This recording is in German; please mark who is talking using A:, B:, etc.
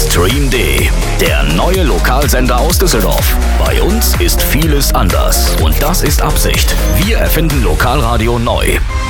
A: Stream D, der neue Lokalsender aus Düsseldorf. Bei uns ist vieles anders und das ist Absicht. Wir erfinden Lokalradio neu.